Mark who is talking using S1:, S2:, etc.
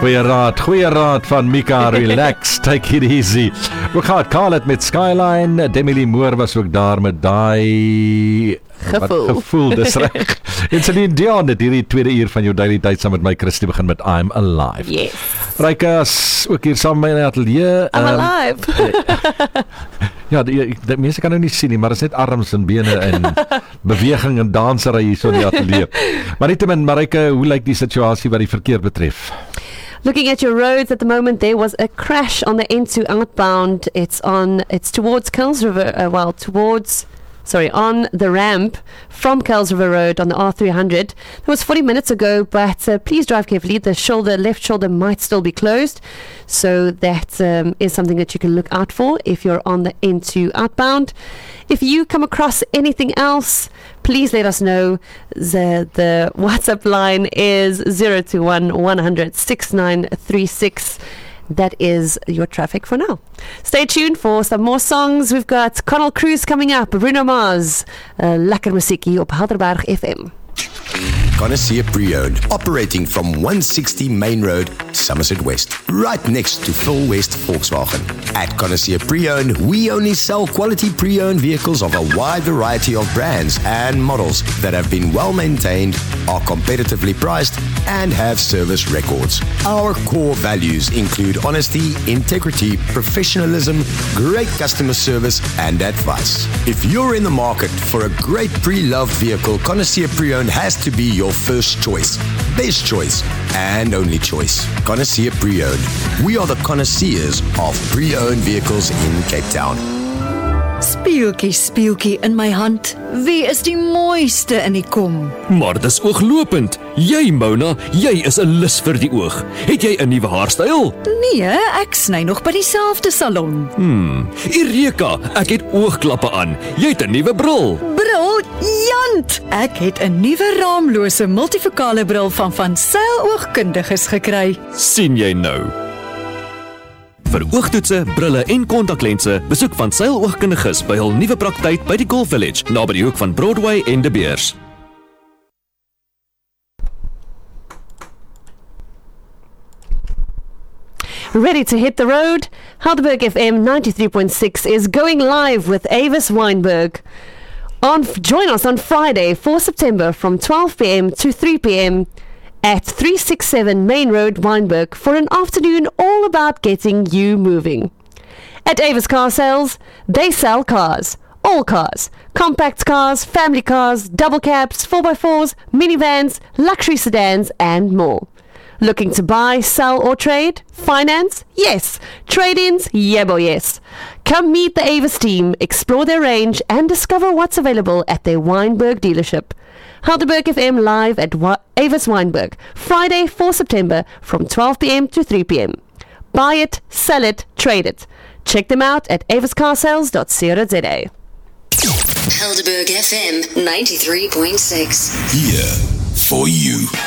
S1: Goeie raad van Mika, relax, take it easy. Ook gaan Karl het met Skyline, Demi Moore was ook daar met die gevoel, dis reg. En Celine Dion het hierdie tweede uur van jou Daily Date saam met my Christie begin met I'm Alive.
S2: Yes.
S1: Rykas, ook hier saam met my in die ateljee.
S2: I'm alive.
S1: Ja, die mense kan nou nie sien nie, maar is net arms en bene en beweging en dansery hier so in die ateljee. Maar nietemin, Marike, hoe lyk die situasie wat die verkeer betref?
S2: Looking at your roads at the moment, there was a crash on the N2 outbound. It's towards Kells River, on the ramp from Kells River Road on the R300. That was 40 minutes ago, but please drive carefully. The left shoulder might still be closed. So that is something that you can look out for if you're on the N2 outbound. If you come across anything else, please let us know. The WhatsApp line is 021 100 6936. That is your traffic for now. Stay tuned for some more songs. We've got Connell Cruz coming up, Bruno Mars, lekker muziek hier op Helderberg FM.
S3: Connoisseur Pre-Owned, operating from 160 Main Road, Somerset West, right next to Phil West Volkswagen. At Connoisseur Pre-Owned, we only sell quality pre-owned vehicles of a wide variety of brands and models that have been well maintained, are competitively priced, and have service records. Our core values include honesty, integrity, professionalism, great customer service, and advice. If you're in the market for a great pre-loved vehicle, Connoisseur Pre-Owned has to be your first choice, best choice, and only choice. Connoisseur Pre-Owned. We are the connoisseurs of pre-owned vehicles in Cape Town.
S4: Speeltjie in my hand. Wie is die mooiste in die kom?
S5: Maar dis ooglopend. Jy, Mona, jy is 'n lus vir die oog. Het jy 'n nuwe haarstyl?
S4: Nee, ek sny nog by dieselfde salon.
S5: Eureka, ek het oogklappe aan. Jy het 'n nuwe bril.
S4: Briljant! Ek het 'n nuwe raamlose multifokale bril van Sail Oogkundiges gekry.
S5: Sien jy nou? Vir oogtoetse, brille en kontaklense, besoek Van Sail Oogkundiges by hul nuwe praktyk by die Golf Village, naby die hoek van Broadway en De Beers.
S2: Ready to hit the road? Helderberg FM 93.6 is going live with Avis Weinberg. Join us on Friday, 4 September from 12 p.m. to 3 p.m. at 367 Main Road, Weinberg, for an afternoon all about getting you moving. At Avis Car Sales, they sell cars. All cars. Compact cars, family cars, double cabs, 4x4s, minivans, luxury sedans, and more. Looking to buy, sell, or trade? Finance? Yes. Trade-ins? Yeah, boy, yes. Come meet the Avis team, explore their range, and discover what's available at their Weinberg dealership. Helderberg FM live at Avis Weinberg, Friday, 4 September from 12 p.m. to 3 p.m. Buy it, sell it, trade it. Check them out at aviscarsales.co.za.
S6: Helderberg FM 93.6.
S3: Here for you.